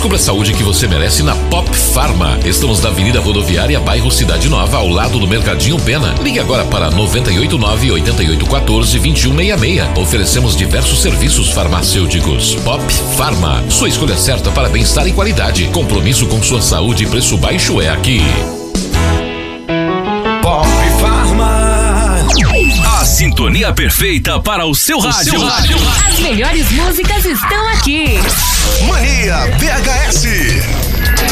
Descubra a saúde que você merece na Pop Pharma. Estamos na Avenida Rodoviária, bairro Cidade Nova, ao lado do Mercadinho Pena. Ligue agora para 989-8814-2166. Oferecemos diversos serviços farmacêuticos. Pop Pharma, sua escolha certa para bem-estar e qualidade. Compromisso com sua saúde e preço baixo é aqui. Pop Pharma. A sintonia perfeita para o seu rádio. As melhores músicas estão aqui. Mania VHS.